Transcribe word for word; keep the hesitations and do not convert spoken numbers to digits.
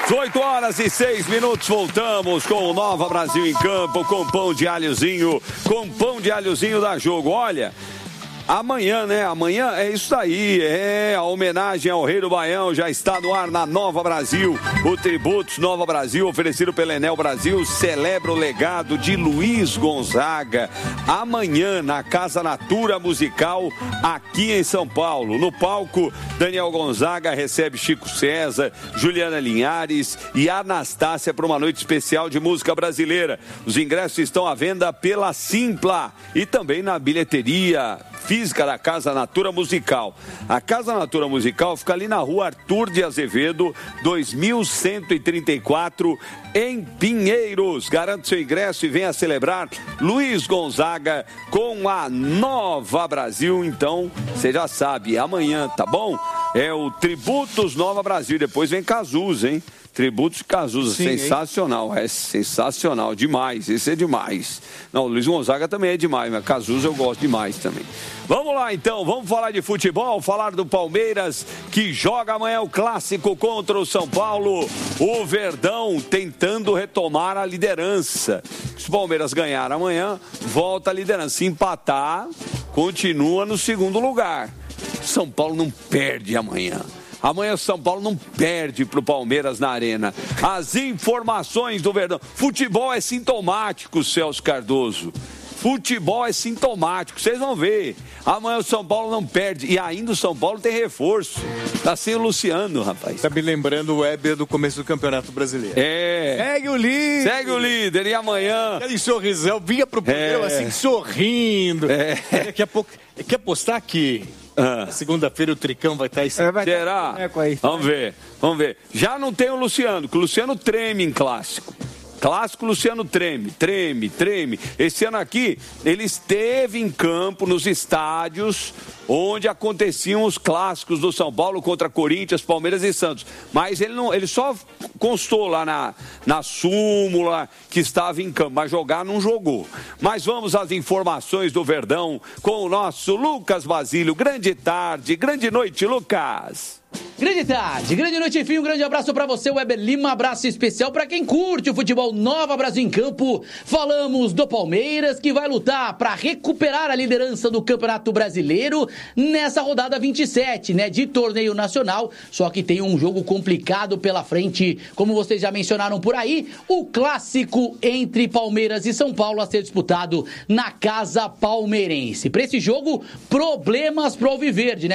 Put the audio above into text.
oito horas e seis minutos, voltamos com o Nova Brasil em campo, com pão de alhozinho, com pão de alhozinho da Jogo. Olha, amanhã, né? Amanhã é isso aí, é a homenagem ao Rei do Baião, já está no ar na Nova Brasil. O Tributos Nova Brasil, oferecido pela Enel Brasil, celebra o legado de Luiz Gonzaga. Amanhã, na Casa Natura Musical, aqui em São Paulo. No palco, Daniel Gonzaga recebe Chico César, Juliana Linhares e Anastácia para uma noite especial de música brasileira. Os ingressos estão à venda pela Simpla e também na bilheteria física da Casa Natura Musical. A Casa Natura Musical fica ali na rua Arthur de Azevedo, dois mil cento e trinta e quatro, em Pinheiros. Garante seu ingresso e venha celebrar Luiz Gonzaga com a Nova Brasil. Então, você já sabe, amanhã, tá bom? É o Tributos Nova Brasil. Depois vem Cazuza, hein? Tributos Cazuza, sim, sensacional, hein? É sensacional, demais, esse é demais. Não, o Luiz Gonzaga também é demais, mas Cazuza eu gosto demais também. Vamos lá então, vamos falar de futebol, falar do Palmeiras, que joga amanhã o clássico contra o São Paulo. O Verdão tentando retomar a liderança. Se o Palmeiras ganhar amanhã, volta a liderança. Se empatar, continua no segundo lugar. São Paulo não perde amanhã. Amanhã o São Paulo não perde para o Palmeiras na Arena. As informações do Verdão. Futebol é sintomático, Celso Cardoso. Futebol é sintomático, vocês vão ver. Amanhã o São Paulo não perde. E ainda o São Paulo tem reforço. Tá sem o Luciano, rapaz. Tá me lembrando o Weber do começo do Campeonato Brasileiro. É. Segue o líder. Segue o líder. E amanhã... Aquele sorrisão, vinha pro programa é. assim, sorrindo. É. Daqui a pouco... Quer apostar que... Ah. Segunda-feira o Tricão vai estar aí. É, vai Será? Aí. Vamos ver, vamos ver. Já não tem o Luciano, que o Luciano treme em clássico. Clássico, Luciano treme, treme, treme. Esse ano aqui, ele esteve em campo, nos estádios, onde aconteciam os clássicos do São Paulo contra Corinthians, Palmeiras e Santos. Mas ele, não, ele só constou lá na, na súmula que estava em campo, mas jogar não jogou. Mas vamos às informações do Verdão com o nosso Lucas Basílio. Grande tarde, grande noite, Lucas. Grande tarde, grande noite, enfim, um grande abraço pra você, Weber Lima, abraço especial pra quem curte o futebol Nova Brasil em campo. Falamos do Palmeiras, que vai lutar pra recuperar a liderança do Campeonato Brasileiro nessa rodada vinte e sete, né, de torneio nacional, só que tem um jogo complicado pela frente, como vocês já mencionaram por aí, o clássico entre Palmeiras e São Paulo a ser disputado na Casa Palmeirense. Pra esse jogo, problemas pro Alviverde, né?